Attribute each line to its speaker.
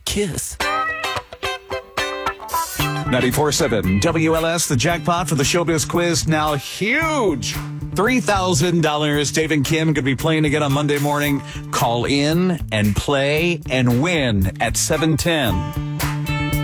Speaker 1: Kiss.
Speaker 2: 94.7 WLS, the jackpot for the Showbiz Quiz, now huge. $3,000. Dave and Kim could be playing again on Monday morning. Call in and play and win at 7:10.